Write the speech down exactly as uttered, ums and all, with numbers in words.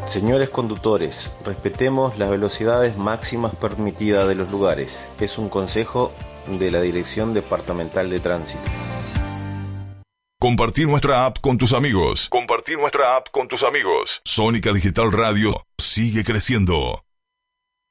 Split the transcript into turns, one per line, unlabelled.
Señores conductores, respetemos las velocidades máximas permitidas de los lugares. Es un consejo de la Dirección Departamental de Tránsito.
Compartir nuestra app con tus amigos. Compartir nuestra app con tus amigos. Sónica Digital Radio sigue creciendo.